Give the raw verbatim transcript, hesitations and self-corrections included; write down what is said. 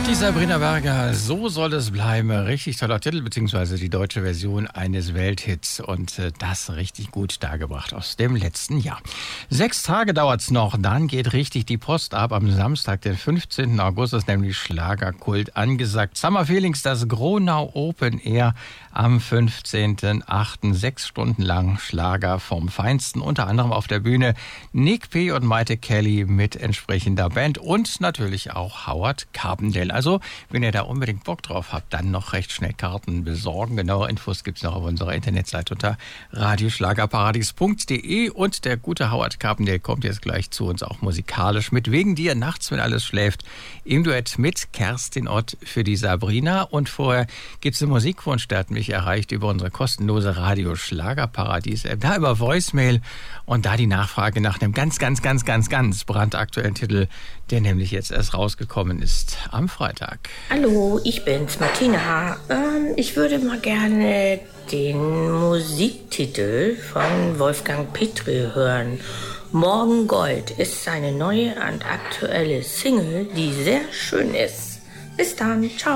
Die Sabrina Berger, so soll es bleiben. Richtig toller Titel, beziehungsweise die deutsche Version eines Welthits. Und äh, das richtig gut dargebracht aus dem letzten Jahr. Sechs Tage dauert's noch, dann geht richtig die Post ab. Am Samstag, den fünfzehnten August, ist nämlich Schlagerkult angesagt. Summer Feelings, das Gronau Open Air am fünfzehnten achten Sechs Stunden lang Schlager vom Feinsten. Unter anderem auf der Bühne Nick P. und Maite Kelly mit entsprechender Band und natürlich auch Howard Carpendale. Also, wenn ihr da unbedingt Bock drauf habt, dann noch recht schnell Karten besorgen. Genauere Infos gibt's noch auf unserer Internetseite unter radioschlagerparadies punkt de. Und der gute Howard Carpendale kommt jetzt gleich zu uns, auch musikalisch, mit Wegen dir nachts, wenn alles schläft, im Duett mit Kerstin Ott für die Sabrina. Und vorher gibt's einen Musikwunsch, der hat mich erreicht über unsere kostenlose Radio-Schlagerparadies-App, da über Voicemail und da die Nachfrage nach einem ganz, ganz, ganz, ganz, ganz brandaktuellen Titel, der nämlich jetzt erst rausgekommen ist am Freitag. Hallo, ich bin's, Martina. Ähm, ich würde mal gerne den Musiktitel von Wolfgang Petri hören. Morgen Gold ist seine neue und aktuelle Single, die sehr schön ist. Bis dann, ciao.